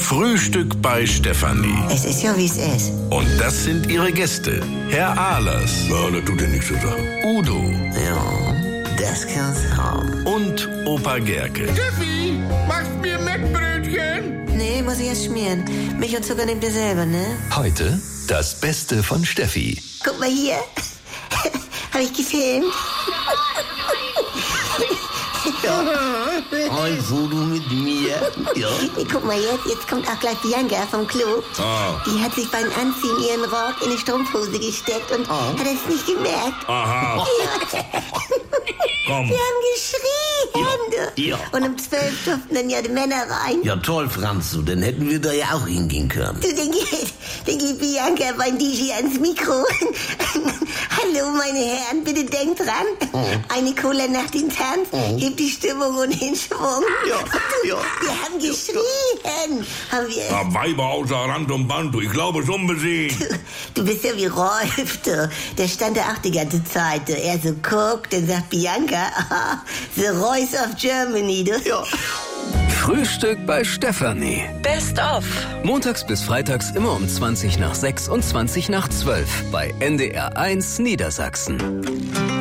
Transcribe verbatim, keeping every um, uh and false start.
Frühstück bei Stefanie. Es ist ja, wie es ist. Und das sind ihre Gäste. Herr Ahlers. Ja, das tut dir nichts zu sagen. Udo. Ja, das kann's haben. Und Opa Gerke. Steffi, machst mir Mettbrötchen? Nee, muss ich erst schmieren. Milch und Zucker nehmt ihr selber, ne? Heute das Beste von Steffi. Guck mal hier. Hab ich gefilmt? Ein Foto mit mir. Ja. Nee, guck mal jetzt, jetzt kommt auch gleich Bianca vom Klo. Ah. Die hat sich beim Anziehen ihren Rock in die Strumpfhose gesteckt und Oh. hat es nicht gemerkt. Aha. Komm. Wir haben geschrien. du. Ja. Und um zwölf durften dann ja die Männer rein. Ja, toll, Franz, du, dann hätten wir da ja auch hingehen können. Du, dann geht, dann geht Bianca beim D J ans Mikro. Hallo, meine Herren, bitte denkt dran. Eine Cola nach dem Tanz hebt die Stimmung und den Schwung. Ja, ja. Wir haben geschrien. Haben wir. Ja, Weiber außer Rand und Band, du. Ich glaube es unbesehen. Du bist ja wie Rolf, du. Der stand da auch die ganze Zeit. Du. Er so guckt, dann sagt Bianca, aha, the Royce of Germany, du. Ja. Frühstück bei Stefanie. Best of. Montags bis freitags immer um zwanzig nach sechs und zwanzig nach zwölf bei N D R eins Niedersachsen.